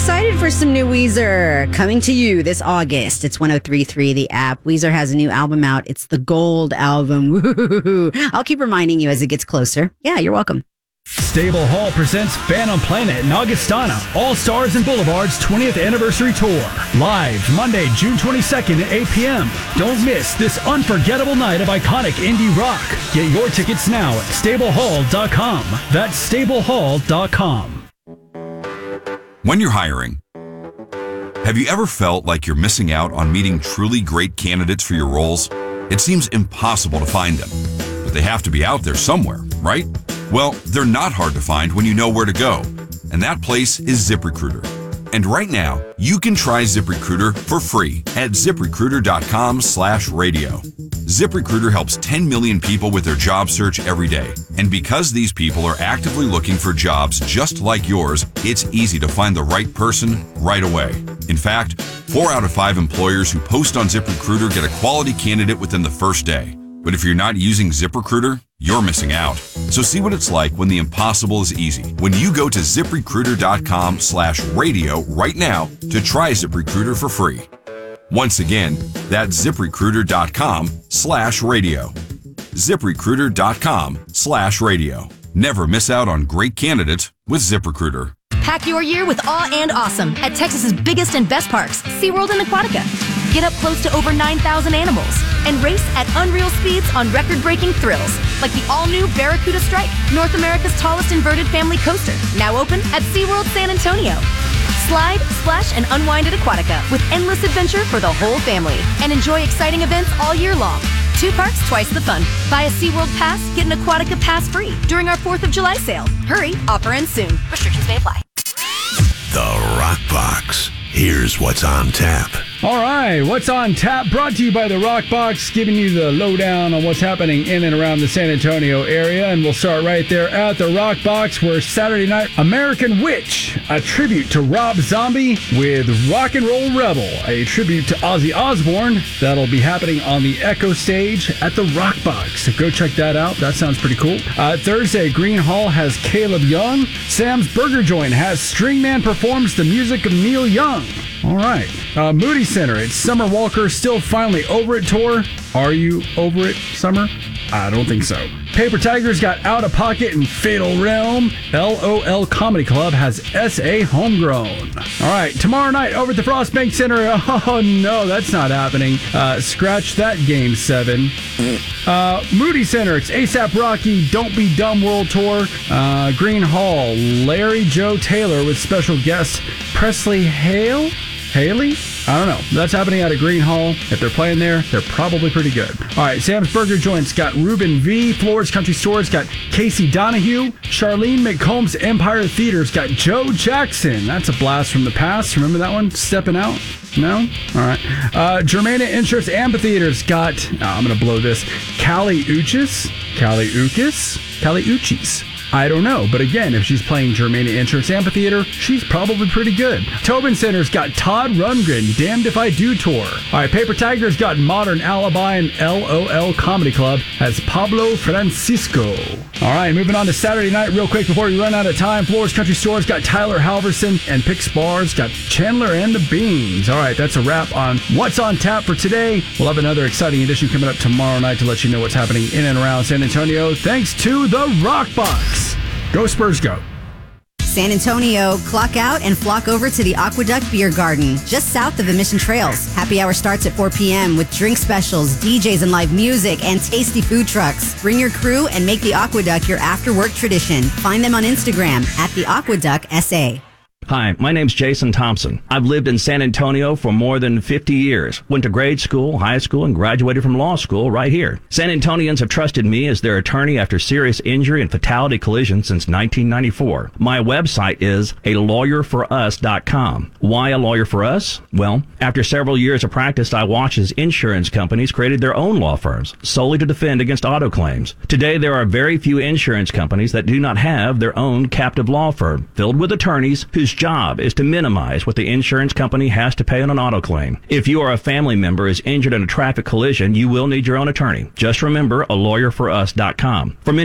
excited for some new Weezer coming to you this August. It's 103.3 The App. Weezer has a new album out. It's the Gold album. Woo-hoo-hoo. I'll keep reminding you as it gets closer. Yeah, you're welcome. Stable Hall presents Phantom Planet in Augustana, All Stars and Boulevard's 20th anniversary tour. Live Monday, June 22nd at 8 p.m. Don't miss this unforgettable night of iconic indie rock. Get your tickets now at stablehall.com. That's stablehall.com. When you're hiring, have you ever felt like you're missing out on meeting truly great candidates for your roles? It seems impossible to find them, but they have to be out there somewhere, right? Well, they're not hard to find when you know where to go, and that place is ZipRecruiter. And right now, you can try ZipRecruiter for free at ZipRecruiter.com/radio. ZipRecruiter helps 10 million people with their job search every day. And because these people are actively looking for jobs just like yours, it's easy to find the right person right away. In fact, 4 out of 5 employers who post on ZipRecruiter get a quality candidate within the first day. But if you're not using ZipRecruiter, you're missing out. So see what it's like when the impossible is easy. When you go to ZipRecruiter.com/radio right now to try ZipRecruiter for free. Once again, that's ZipRecruiter.com/radio. ZipRecruiter.com/radio. Never miss out on great candidates with ZipRecruiter. Pack your year with awe and awesome at Texas's biggest and best parks, SeaWorld and Aquatica. Get up close to over 9,000 animals and race at unreal speeds on record-breaking thrills like the all-new Barracuda Strike, North America's tallest inverted family coaster, now open at SeaWorld San Antonio. Slide, splash, and unwind at Aquatica with endless adventure for the whole family. And enjoy exciting events all year long. 2 parks, twice the fun. Buy a SeaWorld pass, get an Aquatica pass free during our 4th of July sale. Hurry, offer ends soon. Restrictions may apply. The Rock Box. Here's what's on tap. All right, what's on tap? Brought to you by the Rock Box, giving you the lowdown on what's happening in and around the San Antonio area. And we'll start right there at the Rock Box, where Saturday night, American Witch, a tribute to Rob Zombie with Rock and Roll Rebel, a tribute to Ozzy Osbourne. That'll be happening on the Echo stage at the Rock Box. So go check that out. That sounds pretty cool. Thursday, Green Hall has Caleb Young. Sam's Burger Joint has Stringman performs the music of Neil Young. All right. Moody Center, it's Summer Walker Still Finally Over It tour. Are you over it, Summer? I don't think so. Paper Tigers got Out of Pocket and Fatal Realm. LOL Comedy Club has S.A. Homegrown. All right, tomorrow night over at the Frostbank Center. Oh, no, that's not happening. Scratch that, Game 7. Moody Center, it's ASAP Rocky Don't Be Dumb World Tour. Green Hall, Larry Joe Taylor with special guest Presley Haley? I don't know. That's happening out at Green Hall. If they're playing there, they're probably pretty good. All right, Sam's Burger Joint's got Ruben V. Flores Country Store's got Casey Donahue. Charlene McComb's Empire Theater's got Joe Jackson. That's a blast from the past. Remember that one? Stepping Out? No? All right. Germana Insurance Amphitheater's got, I'm going to blow this, Callie Uchis? I don't know, but again, if she's playing Germana Insurance Amphitheater, she's probably pretty good. Tobin Center's got Todd Rundgren, Damned If I Do tour. All right, Paper Tiger's got Modern Alibi, and LOL Comedy Club has Pablo Francisco. All right, moving on to Saturday night real quick before we run out of time. Flores Country Store's got Tyler Halverson, and Pick's Bar's got Chandler and the Beans. All right, that's a wrap on What's on Tap for today. We'll have another exciting edition coming up tomorrow night to let you know what's happening in and around San Antonio, thanks to the Rock Box. Go Spurs, go. San Antonio, clock out and flock over to the Aqueduct Beer Garden, just south of the Mission Trails. Happy hour starts at 4 p.m. with drink specials, DJs and live music, and tasty food trucks. Bring your crew and make the Aqueduct your after-work tradition. Find them on Instagram at the Aqueduct SA. Hi, my name's Jason Thompson. I've lived in San Antonio for more than 50 years. Went to grade school, high school, and graduated from law school right here. San Antonians have trusted me as their attorney after serious injury and fatality collision since 1994. My website is alawyerforus.com. Why a lawyer for us? Well, after several years of practice, I watched as insurance companies created their own law firms solely to defend against auto claims. Today, there are very few insurance companies that do not have their own captive law firm filled with attorneys whose job is to minimize what the insurance company has to pay on an auto claim. If you or a family member is injured in a traffic collision, you will need your own attorney. Just remember alawyerforus.com. For many